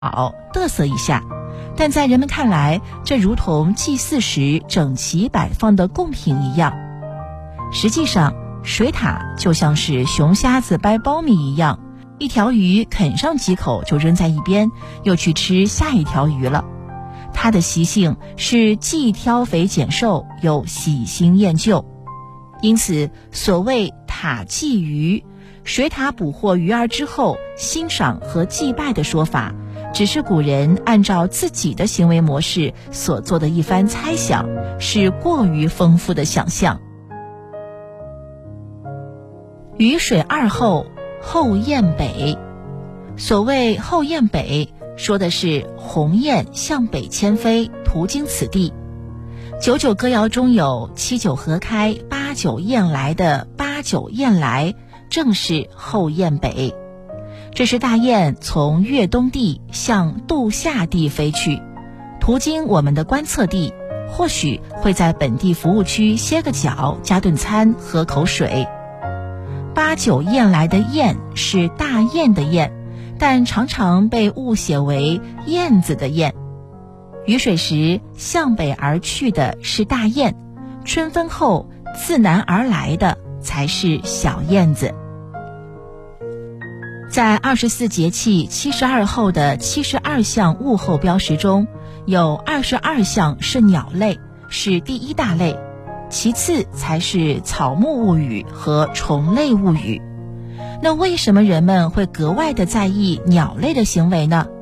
嘚瑟一下，但在人们看来，这如同祭祀时整齐摆放的贡品一样。实际上，水獭就像是熊瞎子掰苞米一样，一条鱼啃上几口就扔在一边，又去吃下一条鱼了。它的习性是既挑肥拣瘦，又喜新厌旧。因此，所谓獭祭鱼，水獭捕获鱼儿之后欣赏和祭拜的说法，只是古人按照自己的行为模式所做的一番猜想，是过于丰富的想象。鱼水二后，后雁北。所谓后雁北，说的是鸿雁向北迁飞，途经此地。九九歌谣中有七九河开，八九雁来的八九雁来，正是后雁北。这是大雁从越冬地向度夏地飞去，途经我们的观测地，或许会在本地服务区歇个脚，加顿餐，喝口水。八九雁来的雁是大雁的雁，但常常被误写为燕子的燕。雨水时向北而去的是大雁，春分后自南而来的才是小燕子。在24节气72候的72项物候标识中，有22项是鸟类，是第一大类，其次才是草木物语和虫类物语。那为什么人们会格外的在意鸟类的行为呢？